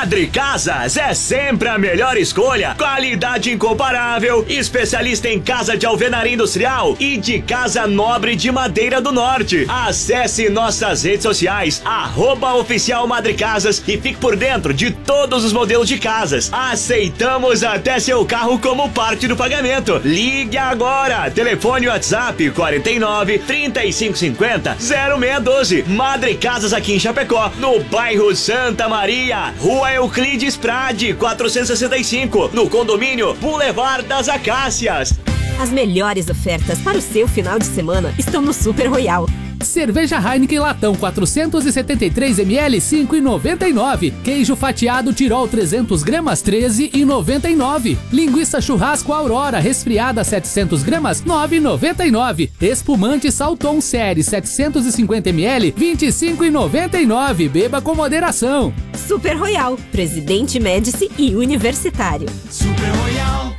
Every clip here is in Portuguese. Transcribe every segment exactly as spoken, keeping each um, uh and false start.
Madre Casas é sempre a melhor escolha. Qualidade incomparável, especialista em casa de alvenaria industrial e de casa nobre de madeira do norte. Acesse nossas redes sociais, arroba oficial Madre Casas, e fique por dentro de todos os modelos de casas. Aceitamos até seu carro como parte do pagamento. Ligue agora. Telefone WhatsApp quarenta e nove, trinta e cinco cinquenta, zero seis um dois. Madre Casas aqui em Chapecó, no bairro Santa Maria, Rua Euclides Prade, quatrocentos e sessenta e cinco, no condomínio Boulevard das Acácias. As melhores ofertas para o seu final de semana estão no Super Royal. Cerveja Heineken Latão quatrocentos e setenta e três mililitros, cinco reais e noventa e nove centavos. Queijo fatiado Tirol trezentas gramas, treze reais e noventa e nove centavos. Linguiça churrasco Aurora resfriada setecentas gramas, nove reais e noventa e nove centavos. Espumante Salton Série setecentos e cinquenta mililitros, vinte e cinco reais e noventa e nove centavos. Beba com moderação. Super Royal, Presidente Médici e Universitário. Super Royal.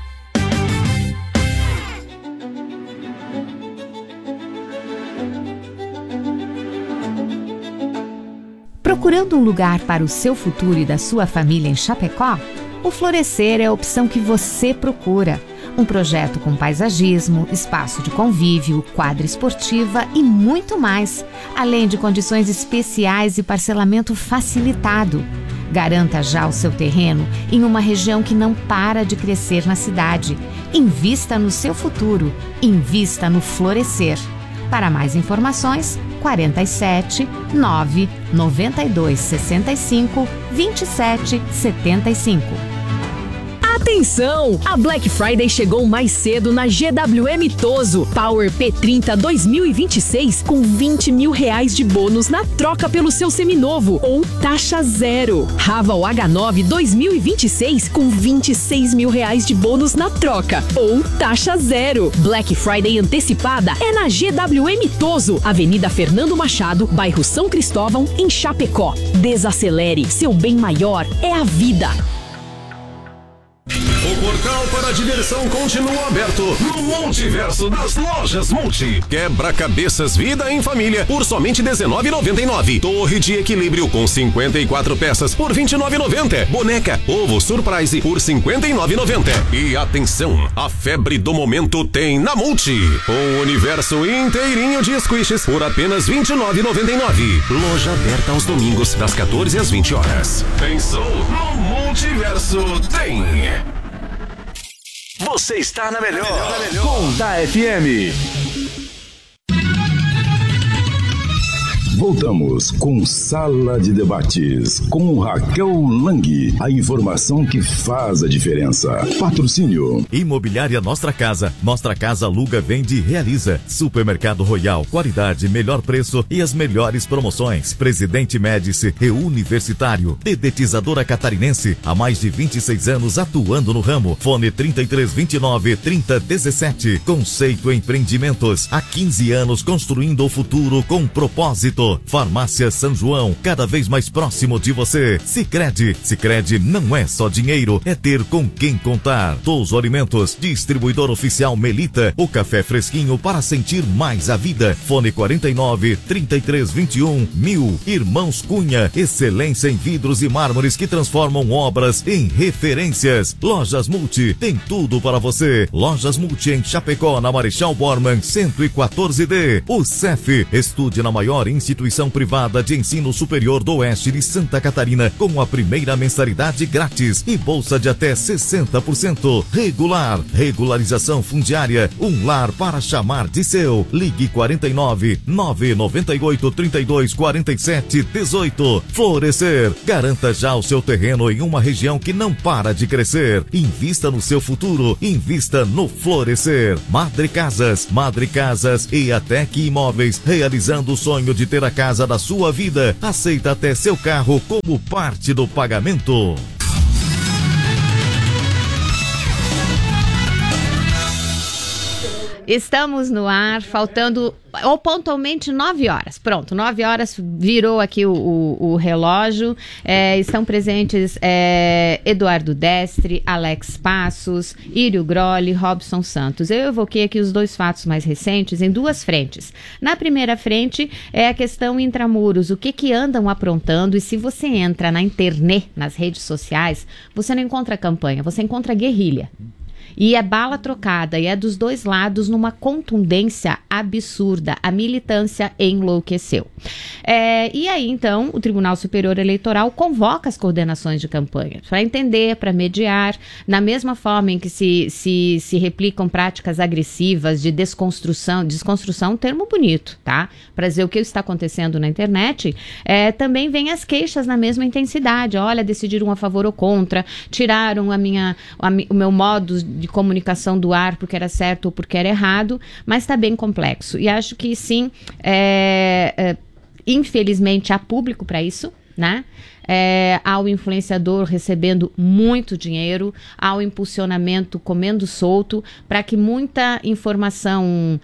Procurando um lugar para o seu futuro e da sua família em Chapecó? O Florescer é a opção que você procura. Um projeto com paisagismo, espaço de convívio, quadra esportiva e muito mais, além de condições especiais e parcelamento facilitado. Garanta já o seu terreno em uma região que não para de crescer na cidade. Invista no seu futuro. Invista no Florescer. Para mais informações, quarenta e sete, nove, noventa e dois, sessenta e cinco, vinte e sete, setenta e cinco. Atenção! A Black Friday chegou mais cedo na G W M Toso. Power P trinta dois mil e vinte e seis com vinte mil reais de bônus na troca pelo seu seminovo ou taxa zero. Raval H nove dois mil e vinte e seis com vinte e seis mil reais de bônus na troca ou taxa zero. Black Friday antecipada é na G W M Toso, Avenida Fernando Machado, bairro São Cristóvão, em Chapecó. Desacelere, seu bem maior é a vida. O portal para a diversão continua aberto no Multiverso das Lojas Multi. Quebra-cabeças Vida em Família por somente dezenove reais e noventa e nove centavos. Torre de equilíbrio com cinquenta e quatro peças por vinte e nove reais e noventa centavos. Boneca Ovo Surprise por cinquenta e nove reais e noventa centavos. E atenção, a febre do momento tem na Multi. Um universo inteirinho de squishes por apenas vinte e nove reais e noventa e nove centavos. Loja aberta aos domingos das quatorze às vinte horas. Pensou no Multiverso tem. Você está na melhor, na melhor. Com da F M. Voltamos com Sala de Debates, com Raquel Lang. A informação que faz a diferença. Patrocínio. Imobiliária Nostra Casa. Nostra Casa aluga, vende e realiza. Supermercado Royal. Qualidade, melhor preço e as melhores promoções. Presidente Médici e Universitário. Dedetizadora Catarinense. Há mais de vinte e seis anos atuando no ramo. Fone trinta e três, vinte e nove, trinta, dezessete. Conceito Empreendimentos. Há quinze anos construindo o futuro com propósito. Farmácia São João, cada vez mais próximo de você. Sicredi, Sicredi não é só dinheiro, é ter com quem contar. Touso Alimentos, distribuidor oficial Melita, o café fresquinho para sentir mais a vida. Fone quarenta e nove, trinta e três, vinte e um, mil. Irmãos Cunha, excelência em vidros e mármores que transformam obras em referências. Lojas Multi, tem tudo para você. Lojas Multi em Chapecó, na Marechal Bormann, cento e quatorze D. O C E F, estude na maior instituição Instituição privada de ensino superior do Oeste de Santa Catarina, com a primeira mensalidade grátis e bolsa de até sessenta por cento. Regular, regularização fundiária, um lar para chamar de seu. Ligue quarenta e nove, nove nove oito, trinta e dois, quarenta e sete, dezoito. Florescer, garanta já o seu terreno em uma região que não para de crescer. Invista no seu futuro, invista no Florescer. Madre Casas, Madre Casas e Atec Imóveis, realizando o sonho de ter a casa da sua vida. Aceita até seu carro como parte do pagamento. Estamos no ar, faltando ou pontualmente nove horas. Pronto, nove horas virou aqui o, o, o relógio. É, estão presentes é, Eduardo Destre, Alex Passos, Írio Grolli, Robson Santos. Eu evoquei aqui os dois fatos mais recentes em duas frentes. Na primeira frente é a questão intramuros, o que que andam aprontando, e se você entra na internet, nas redes sociais, você não encontra campanha, você encontra guerrilha. E é bala trocada, e é dos dois lados numa contundência absurda. A militância enlouqueceu. É, e aí, então, o Tribunal Superior Eleitoral convoca as coordenações de campanha para entender, para mediar, na mesma forma em que se, se, se replicam práticas agressivas de desconstrução, desconstrução é um termo bonito, tá? Para dizer o que está acontecendo na internet, é, também vem as queixas na mesma intensidade. Olha, decidiram a favor ou contra, tiraram a minha, a, o meu modo de de comunicação do ar porque era certo ou porque era errado, mas está bem complexo. E acho que sim, é, é, infelizmente há público para isso, né? É, ao influenciador recebendo muito dinheiro, ao impulsionamento comendo solto, para que muita informação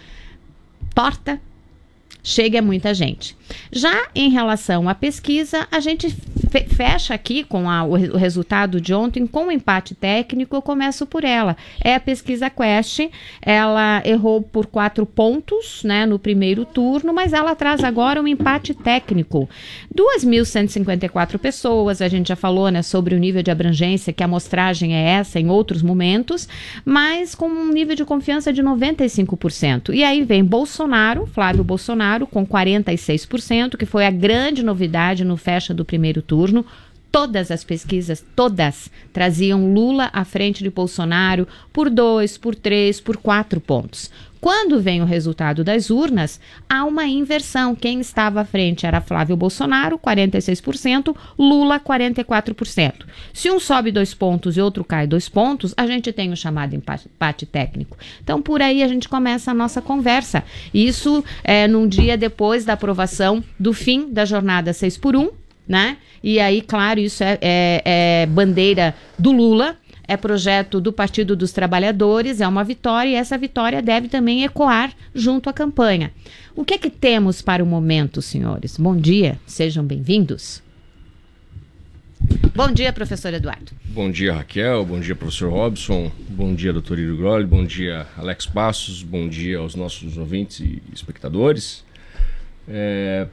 torta chegue a muita gente. Já em relação à pesquisa, a gente fe- fecha aqui com a, o, o resultado de ontem com o um empate técnico. Eu começo por ela. É a pesquisa Quest, ela errou por quatro pontos, né, no primeiro turno, mas ela traz agora um empate técnico. duas mil cento e cinquenta e quatro pessoas, a gente já falou, né, sobre o nível de abrangência, que a amostragem é essa em outros momentos, mas com um nível de confiança de noventa e cinco por cento. E aí vem Bolsonaro, Flávio Bolsonaro, com quarenta e seis por cento, que foi a grande novidade no fecha do primeiro turno. Todas as pesquisas, todas, traziam Lula à frente de Bolsonaro por dois, por três, por quatro pontos. Quando vem o resultado das urnas, há uma inversão. Quem estava à frente era Flávio Bolsonaro, quarenta e seis por cento, Lula, quarenta e quatro por cento. Se um sobe dois pontos e outro cai dois pontos, a gente tem o chamado empate, empate técnico. Então, por aí a gente começa a nossa conversa. Isso é num dia depois da aprovação do fim da jornada seis por um, né? E aí, claro, isso é, é, é bandeira do Lula, é projeto do Partido dos Trabalhadores, é uma vitória, e essa vitória deve também ecoar junto à campanha. O que é que temos para o momento, senhores? Bom dia, sejam bem-vindos. Bom dia, professor Eduardo. Bom dia, Raquel, bom dia, professor Robson, bom dia, doutor Írio Grolli, bom dia, Alex Passos, bom dia aos nossos ouvintes e espectadores. É...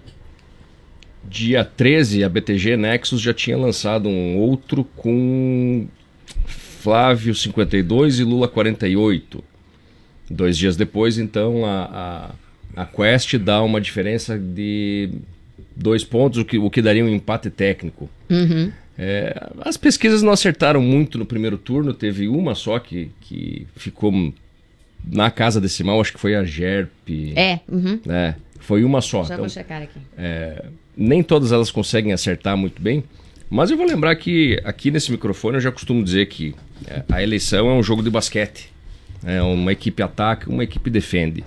Dia treze, a B T G Nexus já tinha lançado um outro com Flávio cinquenta e dois e Lula quarenta e oito. Dois dias depois, então, a, a, a Quest dá uma diferença de dois pontos, o que, o que daria um empate técnico. Uhum. É, as pesquisas não acertaram muito no primeiro turno, teve uma só que, que ficou na casa decimal, acho que foi a G E R P. É, uhum. É, foi uma só. Já então, vou checar aqui. É, nem todas elas conseguem acertar muito bem, mas eu vou lembrar que aqui nesse microfone eu já costumo dizer que é, a eleição é um jogo de basquete. É, uma equipe ataca, uma equipe defende.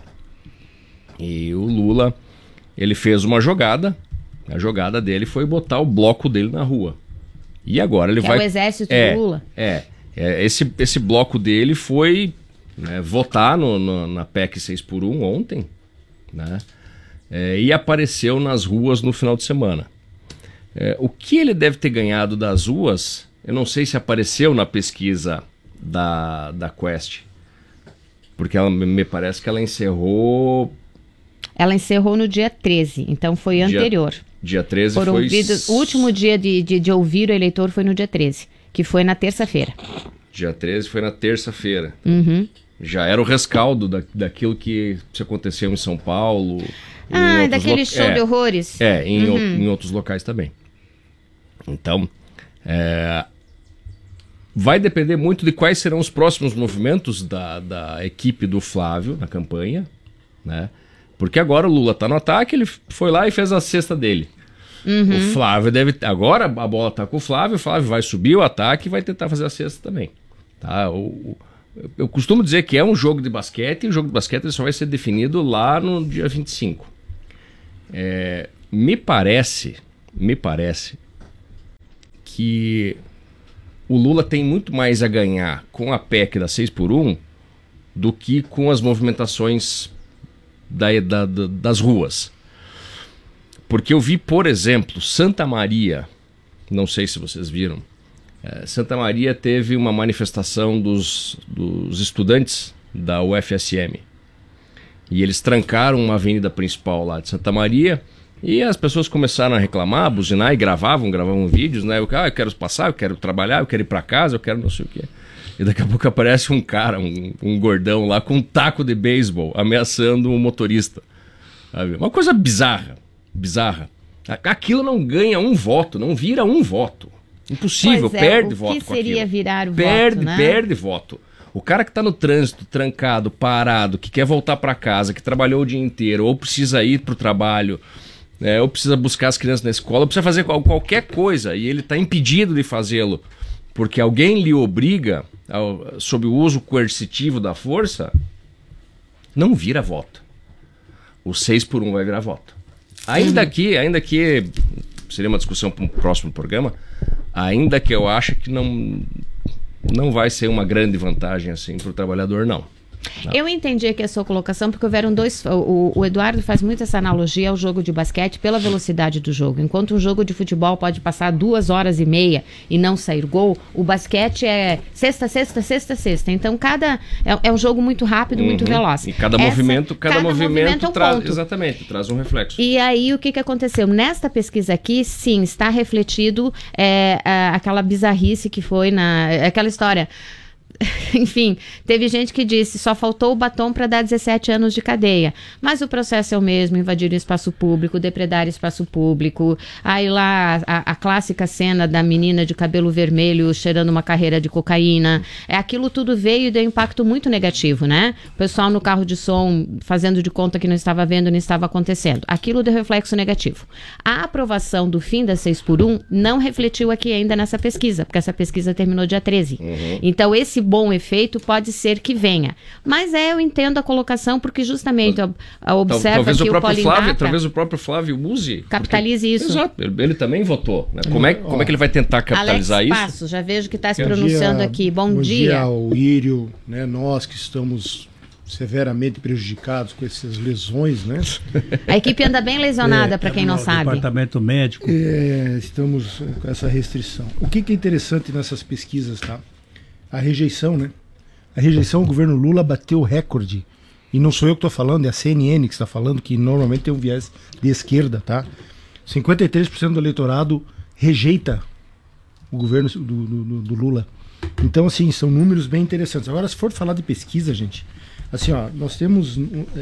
E o Lula, ele fez uma jogada, a jogada dele foi botar o bloco dele na rua. E agora ele que vai... É o exército é, do Lula. É, é esse, esse bloco dele foi, né, votar no, no, na P E C seis por um ontem, né? É, e apareceu nas ruas no final de semana. É, o que ele deve ter ganhado das ruas, eu não sei se apareceu na pesquisa da, da Quest, porque ela, me parece que ela encerrou... Ela encerrou no dia treze, então foi dia, anterior. Dia treze Foram foi... ouvidos, o último dia de, de, de ouvir o eleitor foi no dia treze, que foi na terça-feira. Dia treze foi na terça-feira. Uhum. Já era o rescaldo da, daquilo que aconteceu em São Paulo... Ah, daquele show é, de horrores. É, em, uhum. o, em outros locais também. Então, é, vai depender muito de quais serão os próximos movimentos da, da equipe do Flávio na campanha, né? Porque agora o Lula tá no ataque, ele foi lá e fez a cesta dele. Uhum. O Flávio deve... Agora a bola tá com o Flávio, o Flávio vai subir o ataque e vai tentar fazer a cesta também. Tá? O, o, eu costumo dizer que é um jogo de basquete, e o jogo de basquete só vai ser definido lá no dia vinte e cinco. É, me parece, me parece que o Lula tem muito mais a ganhar com a P E C da seis por um do que com as movimentações da, da, da, das ruas. Porque eu vi, por exemplo, Santa Maria, não sei se vocês viram, é, Santa Maria teve uma manifestação dos, dos estudantes da U F S M. E eles trancaram uma avenida principal lá de Santa Maria e as pessoas começaram a reclamar, buzinar e gravavam, gravavam vídeos, né? Eu, ah, eu quero passar, eu quero trabalhar, eu quero ir para casa, eu quero não sei o quê. E daqui a pouco aparece um cara, um, um gordão lá com um taco de beisebol ameaçando o motorista. Sabe? Uma coisa bizarra, bizarra. Aquilo não ganha um voto, não vira um voto. Impossível, Pois é, perde o voto que com seria aquilo. virar o perde, voto, né? Perde voto. O cara que está no trânsito, trancado, parado, que quer voltar para casa, que trabalhou o dia inteiro, ou precisa ir para o trabalho, é, ou precisa buscar as crianças na escola, ou precisa fazer qual, qualquer coisa, e ele está impedido de fazê-lo, porque alguém lhe obriga, ao, sob o uso coercitivo da força, não vira voto. O seis por um vai virar voto. Ainda que, ainda que, seria uma discussão para um próximo programa, ainda que eu acho que não... não vai ser uma grande vantagem assim para o trabalhador, não. não. Eu entendi aqui a sua colocação, porque houveram dois... O, o Eduardo faz muito essa analogia ao jogo de basquete pela velocidade do jogo. Enquanto um jogo de futebol pode passar duas horas e meia e não sair gol, o basquete é sexta, sexta, sexta, sexta. Então, cada... É, é um jogo muito rápido, uhum. muito veloz. E cada essa, movimento, cada, cada movimento, movimento é um traz... ponto. Exatamente, traz um reflexo. E aí, o que, que aconteceu? Nesta pesquisa aqui, sim, está refletido é, a, aquela bizarrice que foi na... Aquela história... Enfim, teve gente que disse só faltou o batom para dar dezessete anos de cadeia, mas o processo é o mesmo: invadir o espaço público, depredar espaço público, aí lá a, a clássica cena da menina de cabelo vermelho cheirando uma carreira de cocaína, é, aquilo tudo veio e deu impacto muito negativo, né? O pessoal no carro de som fazendo de conta que não estava vendo, não estava acontecendo, aquilo deu reflexo negativo. A aprovação do fim da seis por um não refletiu aqui ainda nessa pesquisa, porque essa pesquisa terminou dia treze. Uhum. Então esse bom efeito pode ser que venha. Mas é, eu entendo a colocação, porque justamente eu, eu observo talvez que o o próprio Polindata... Flávio, talvez o próprio Flávio use. Capitalize porque, isso. Exato, ele, ele também votou. Né? Como, é, como é que ele vai tentar capitalizar Alex isso? Passos, já vejo que está se bom pronunciando dia, aqui. Bom, bom dia. dia ao Írio, né? Nós que estamos severamente prejudicados com essas lesões, né? A equipe anda bem lesionada, é, para quem não sabe. Departamento médico. É, estamos com essa restrição. O que, que é interessante nessas pesquisas, tá? A rejeição, né? A rejeição, o governo Lula bateu o recorde. E não sou eu que estou falando, é a C N N que está falando, que normalmente tem um viés de esquerda, tá? cinquenta e três por cento do eleitorado rejeita o governo do, do, do Lula. Então, assim, são números bem interessantes. Agora, se for falar de pesquisa, gente, assim, ó, nós temos...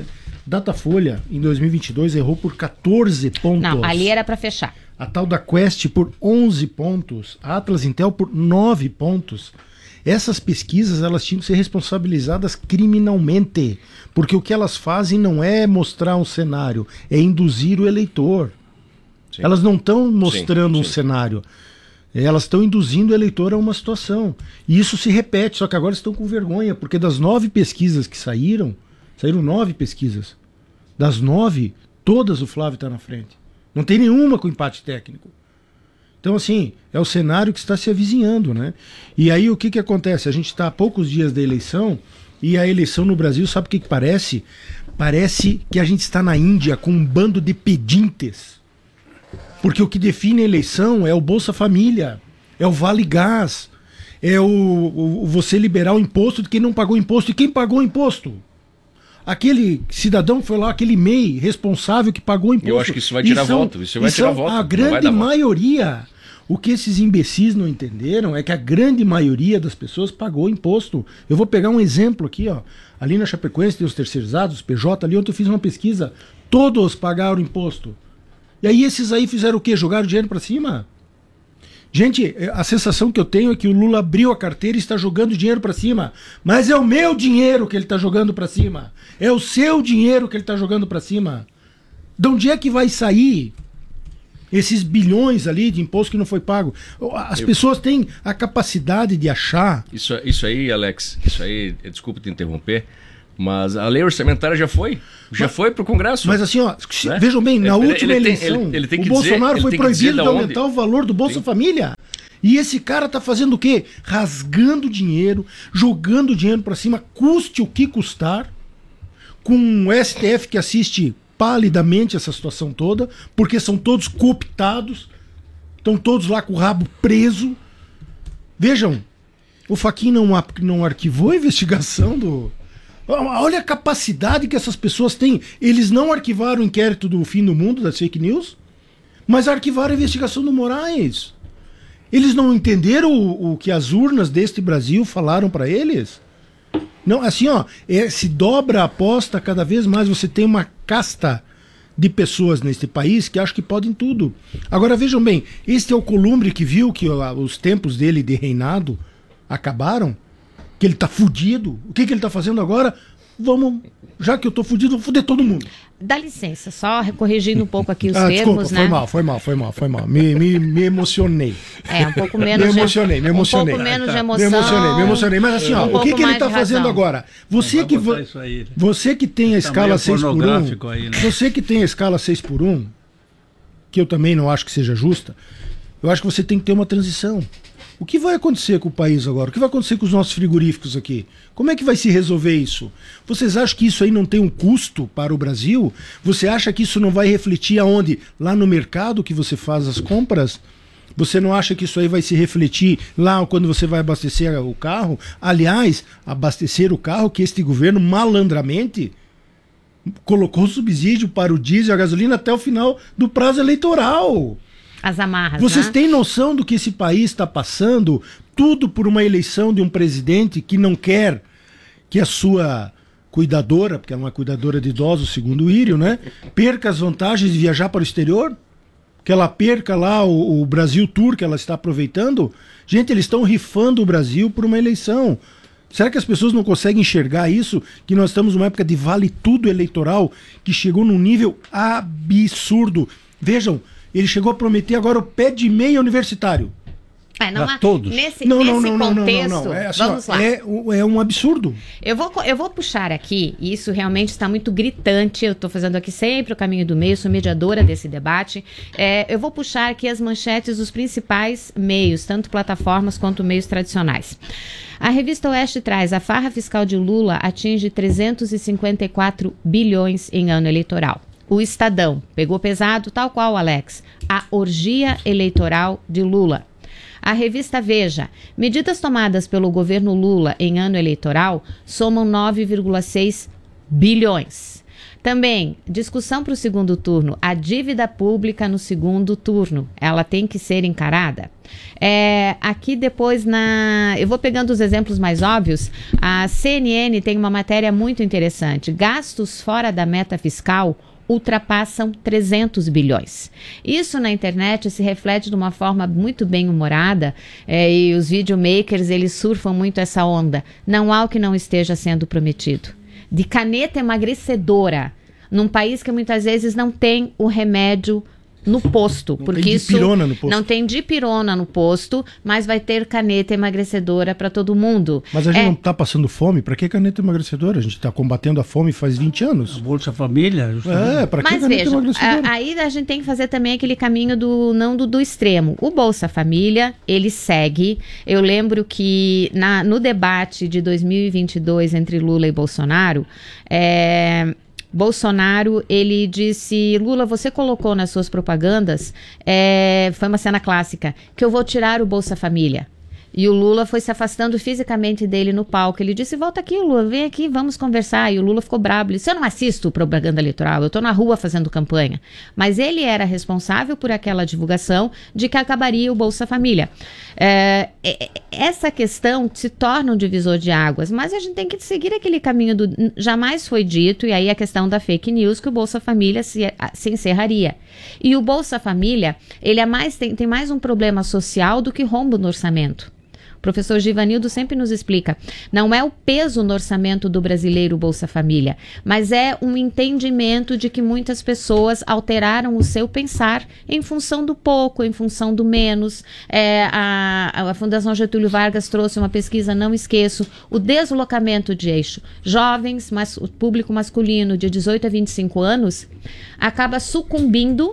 Datafolha, em dois mil e vinte e dois, errou por catorze pontos. Não, ali era para fechar. A tal da Quest por onze pontos. A Atlas Intel por nove pontos. Essas pesquisas, elas tinham que ser responsabilizadas criminalmente, porque o que elas fazem não é mostrar um cenário, é induzir o eleitor. Sim. Elas não estão mostrando sim, sim. um cenário, elas estão induzindo o eleitor a uma situação. E isso se repete, só que agora estão com vergonha, porque das nove pesquisas que saíram, saíram nove pesquisas, das nove, todas o Flávio está na frente. Não tem nenhuma com empate técnico. Então, assim, é o cenário que está se avizinhando, né? E aí o que, que acontece? A gente está a poucos dias da eleição, e a eleição no Brasil, sabe o que, que parece? Parece que a gente está na Índia com um bando de pedintes. Porque o que define a eleição é o Bolsa Família, é o Vale Gás, é o, o você liberar o imposto de quem não pagou imposto. E quem pagou o imposto? Aquele cidadão que foi lá, aquele M E I responsável que pagou imposto. Eu acho que isso vai tirar são, voto. Isso vai tirar voto. A grande maioria, o que esses imbecis não entenderam é que a grande maioria das pessoas pagou imposto. Eu vou pegar um exemplo aqui, ó. Ali na Chapecoense tem os terceirizados, os P J, ali ontem eu fiz uma pesquisa. Todos pagaram imposto. E aí esses aí fizeram o quê? Jogaram dinheiro para cima? Gente, a sensação que eu tenho é que o Lula abriu a carteira e está jogando dinheiro para cima. Mas é o meu dinheiro que ele está jogando para cima. É o seu dinheiro que ele está jogando para cima. De onde é que vai sair esses bilhões ali de imposto que não foi pago? As eu... pessoas têm a capacidade de achar... Isso, isso aí, Alex, isso aí, desculpa te interromper, mas a lei orçamentária já foi. Já mas, foi para o Congresso. Mas assim, ó, né? Vejam bem, na ele, última ele eleição, tem, ele, ele tem que o Bolsonaro dizer, foi proibido de aumentar o valor do Bolsa Sim. Família. E esse cara tá fazendo o quê? Rasgando dinheiro, jogando dinheiro para cima, custe o que custar, com o S T F que assiste palidamente essa situação toda, porque são todos cooptados, estão todos lá com o rabo preso. Vejam, o Fachin não, não arquivou a investigação do... Olha a capacidade que essas pessoas têm. Eles não arquivaram o inquérito do fim do mundo, das fake news, mas arquivaram a investigação do Moraes. Eles não entenderam o, o que as urnas deste Brasil falaram para eles? Não, assim, ó, é, se dobra a aposta cada vez mais. Você tem uma casta de pessoas neste país que acham que podem tudo. Agora vejam bem, este é o Columbre que viu que ó, os tempos dele de reinado acabaram, que ele tá fudido. O que, que ele tá fazendo agora? Vamos, já que eu tô fudido, vou fuder todo mundo. Dá licença, só corrigindo um pouco aqui os ah, termos, desculpa, né? Foi mal, foi mal, foi mal, foi mal. Me, me, me emocionei. É, um pouco menos me emocionei, de, me emocionei. Um pouco menos tá. de emoção. Me emocionei, me emocionei. Mas assim, ó, um o que, que ele tá fazendo razão. agora? Você que, vo aí, né? você que tem a escala seis por um, aí, né? Você que tem a escala seis por um, que eu também não acho que seja justa, eu acho que você tem que ter uma transição. O que vai acontecer com o país agora? O que vai acontecer com os nossos frigoríficos aqui? Como é que vai se resolver isso? Vocês acham que isso aí não tem um custo para o Brasil? Você acha que isso não vai refletir aonde? Lá no mercado que você faz as compras? Você não acha que isso aí vai se refletir lá quando você vai abastecer o carro? Aliás, abastecer o carro que este governo malandramente colocou subsídio para o diesel e a gasolina até o final do prazo eleitoral. As amarras, Vocês né? têm noção do que esse país está passando? Tudo por uma eleição de um presidente que não quer que a sua cuidadora, porque ela é uma cuidadora de idosos, segundo o Írio, né, perca as vantagens de viajar para o exterior? Que ela perca lá o, o Brasil Tour que ela está aproveitando? Gente, eles estão rifando o Brasil por uma eleição. Será que as pessoas não conseguem enxergar isso? Que nós estamos numa época de vale tudo eleitoral que chegou num nível absurdo. Vejam, ele chegou a prometer agora o pé de meia universitário. É, não, pra todos. Nesse, não, nesse não, não, contexto, não, não, não. É, assim, vamos ó, lá. É, é um absurdo. Eu vou, eu vou puxar aqui, e isso realmente está muito gritante, eu estou fazendo aqui sempre o caminho do meio, sou mediadora desse debate. É, eu vou puxar aqui as manchetes dos principais meios, tanto plataformas quanto meios tradicionais. A revista Oeste traz: a farra fiscal de Lula atinge trezentos e cinquenta e quatro bilhões em ano eleitoral. O Estadão pegou pesado, tal qual, Alex, a orgia eleitoral de Lula. A revista Veja: medidas tomadas pelo governo Lula em ano eleitoral somam nove vírgula seis bilhões. Também, discussão para o segundo turno. A dívida pública no segundo turno, ela tem que ser encarada? É, aqui depois, na, eu vou pegando os exemplos mais óbvios. A C N N tem uma matéria muito interessante. Gastos fora da meta fiscal ultrapassam trezentos bilhões. Isso na internet se reflete de uma forma muito bem humorada, é, e os videomakers, eles surfam muito essa onda. Não há o que não esteja sendo prometido. De caneta emagrecedora, num país que muitas vezes não tem o remédio no posto, não porque tem isso dipirona no posto. Não tem dipirona no posto, mas vai ter caneta emagrecedora para todo mundo. Mas a gente é, não está passando fome? Para que caneta emagrecedora? A gente está combatendo a fome faz vinte anos. A Bolsa Família? É, para que mas caneta vejam, emagrecedora? A, aí a gente tem que fazer também aquele caminho do não do, do extremo. O Bolsa Família, ele segue. Eu lembro que na, no debate de dois mil e vinte e dois entre Lula e Bolsonaro, é... Bolsonaro, ele disse: Lula, você colocou nas suas propagandas, é, foi uma cena clássica, que eu vou tirar o Bolsa Família. E o Lula foi se afastando fisicamente dele no palco. Ele disse: volta aqui, Lula, vem aqui, vamos conversar. E o Lula ficou brabo. Ele disse: eu não assisto propaganda eleitoral, eu estou na rua fazendo campanha. Mas ele era responsável por aquela divulgação de que acabaria o Bolsa Família. É, essa questão se torna um divisor de águas, mas a gente tem que seguir aquele caminho do... Jamais foi dito, e aí a questão da fake news, que o Bolsa Família se, se encerraria. E o Bolsa Família, ele é mais, tem, tem mais um problema social do que rombo no orçamento. O professor Givanildo sempre nos explica, não é o peso no orçamento do brasileiro Bolsa Família, mas é um entendimento de que muitas pessoas alteraram o seu pensar em função do pouco, em função do menos. É, a, a Fundação Getúlio Vargas trouxe uma pesquisa, não esqueço, o deslocamento de eixo. Jovens, mas, o público masculino de dezoito a vinte e cinco anos, acaba sucumbindo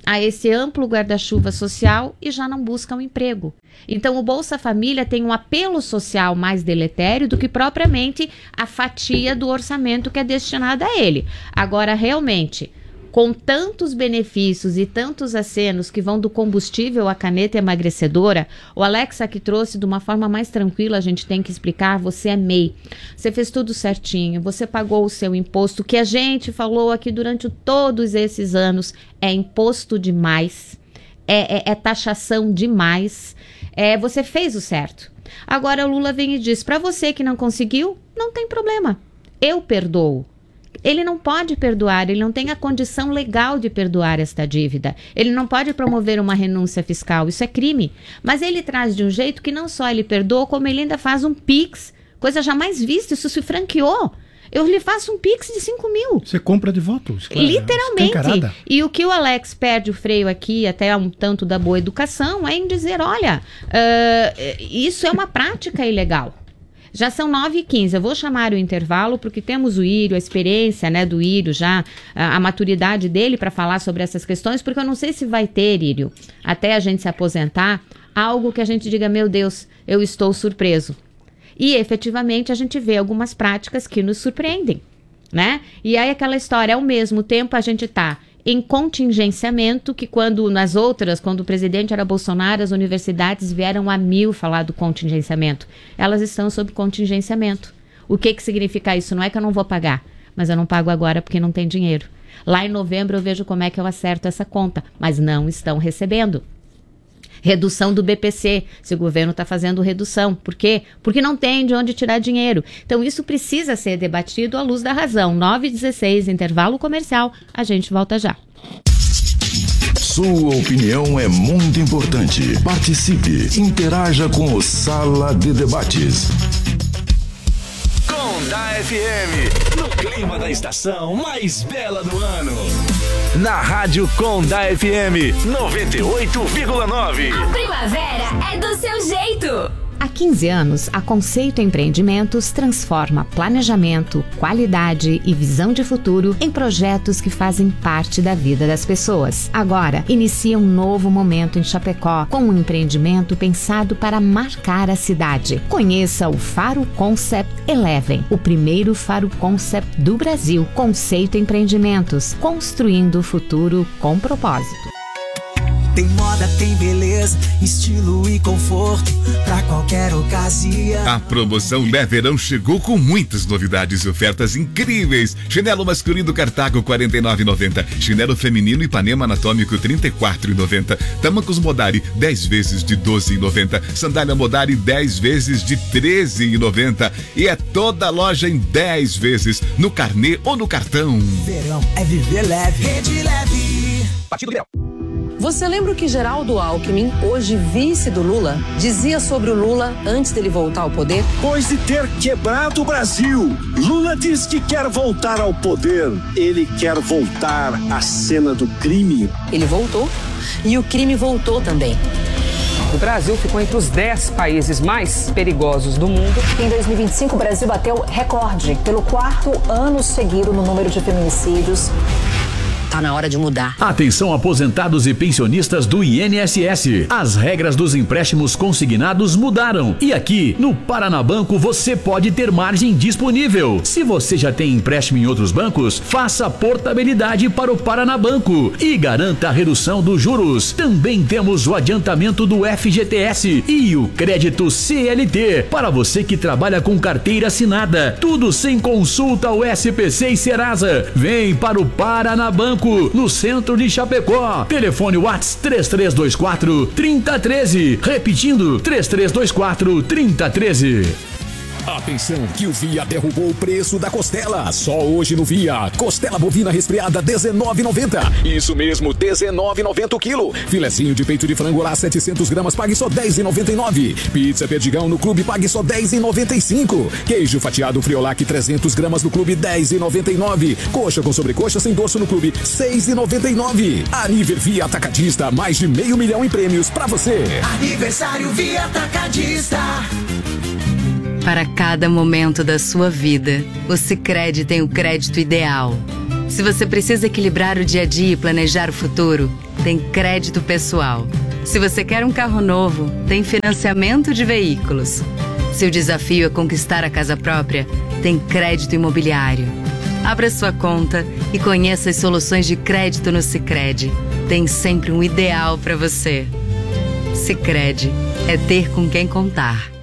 a esse amplo guarda-chuva social e já não buscam emprego. Então o Bolsa Família tem um apelo social mais deletério do que propriamente a fatia do orçamento que é destinada a ele. Agora, realmente, com tantos benefícios e tantos acenos que vão do combustível à caneta emagrecedora, o Alex aqui trouxe de uma forma mais tranquila, a gente tem que explicar, você é M E I, você fez tudo certinho, você pagou o seu imposto, que a gente falou aqui durante todos esses anos, é imposto demais, é, é, é taxação demais, é, você fez o certo. Agora o Lula vem e diz, para você que não conseguiu, não tem problema, eu perdoo. Ele não pode perdoar, ele não tem a condição legal de perdoar esta dívida. Ele não pode promover uma renúncia fiscal, isso é crime. Mas ele traz de um jeito que não só ele perdoa, como ele ainda faz um Pix, coisa jamais vista, isso se franqueou. Eu lhe faço um Pix de cinco mil. Você compra de votos. Claro, literalmente. E o que o Alex perde o freio aqui, até um tanto da boa educação, é em dizer, olha, uh, isso é uma prática ilegal. Já são nove e quinze, eu vou chamar o intervalo porque temos o Írio, a experiência, né, do Írio já, a, a maturidade dele para falar sobre essas questões, porque eu não sei se vai ter, Írio, até a gente se aposentar, algo que a gente diga, meu Deus, eu estou surpreso. E efetivamente a gente vê algumas práticas que nos surpreendem, né? E aí aquela história, ao mesmo tempo a gente está em contingenciamento, que quando nas outras, quando o presidente era Bolsonaro, as universidades vieram a mil falar do contingenciamento. Elas estão sob contingenciamento. O que que significa isso? Não é que eu não vou pagar, mas eu não pago agora porque não tem dinheiro. Lá em novembro eu vejo como é que eu acerto essa conta, mas não estão recebendo. Redução do B P C, se o governo está fazendo redução. Por quê? Porque não tem de onde tirar dinheiro. Então isso precisa ser debatido à luz da razão. nove e dezesseis, intervalo comercial, a gente volta já. Sua opinião é muito importante. Participe, interaja com o Sala de Debates. Conda F M, no clima da estação mais bela do ano. Na Rádio Conda F M noventa e oito vírgula nove. A primavera é do seu jeito. Há quinze anos, a Conceito Empreendimentos transforma planejamento, qualidade e visão de futuro em projetos que fazem parte da vida das pessoas. Agora, inicia um novo momento em Chapecó, com um empreendimento pensado para marcar a cidade. Conheça o Faro Concept Eleven, o primeiro Faro Concept do Brasil. Conceito Empreendimentos, construindo o futuro com propósito. Tem moda, tem beleza, estilo e conforto pra qualquer ocasião. A promoção Bé Verão chegou com muitas novidades e ofertas incríveis. Chinelo masculino Cartago quarenta e nove reais e noventa centavos. Chinelo feminino Ipanema Anatômico trinta e quatro reais e noventa centavos. Tamancos Modari dez vezes de doze reais e noventa centavos. Sandália Modari dez vezes de treze reais e noventa centavos. E é toda a loja em dez vezes no carnê ou no cartão. Verão é viver leve. Rede Leve. Partido Liberal. Você lembra o que Geraldo Alckmin, hoje vice do Lula, dizia sobre o Lula antes dele voltar ao poder? Depois de ter quebrado o Brasil, Lula diz que quer voltar ao poder. Ele quer voltar à cena do crime. Ele voltou e o crime voltou também. O Brasil ficou entre os dez países mais perigosos do mundo. Em dois mil e vinte e cinco, o Brasil bateu recorde pelo quarto ano seguido no número de feminicídios. Tá na hora de mudar. Atenção, aposentados e pensionistas do I N S S. As regras dos empréstimos consignados mudaram. E aqui, no Paranabanco, você pode ter margem disponível. Se você já tem empréstimo em outros bancos, faça portabilidade para o Paranabanco e garanta a redução dos juros. Também temos o adiantamento do F G T S e o crédito C L T para você que trabalha com carteira assinada. Tudo sem consulta ao S P C e Serasa. Vem para o Paranabanco, no centro de Chapecó. Telefone WhatsApp três três dois quatro, três zero um três. Repetindo, três três dois quatro, três zero um três. Atenção que o Via derrubou o preço da costela. Só hoje no Via. Costela bovina resfriada dezenove reais e noventa centavos. Isso mesmo, dezenove reais e noventa centavos o quilo. Filezinho de peito de frango lá setecentas gramas, pague só dez reais e noventa e nove centavos. Pizza Perdigão no Clube, pague só dez reais e noventa e cinco centavos. Queijo fatiado Friolac trezentas gramas no Clube, dez reais e noventa e nove centavos. Coxa com sobrecoxa sem dorso no Clube, seis reais e noventa e nove centavos. Aniver Via Atacadista, mais de meio milhão em prêmios pra você. Aniversário Via Atacadista. Para cada momento da sua vida, o Sicredi tem o crédito ideal. Se você precisa equilibrar o dia a dia e planejar o futuro, tem crédito pessoal. Se você quer um carro novo, tem financiamento de veículos. Se o desafio é conquistar a casa própria, tem crédito imobiliário. Abra sua conta e conheça as soluções de crédito no Sicredi. Tem sempre um ideal para você. Sicredi é ter com quem contar.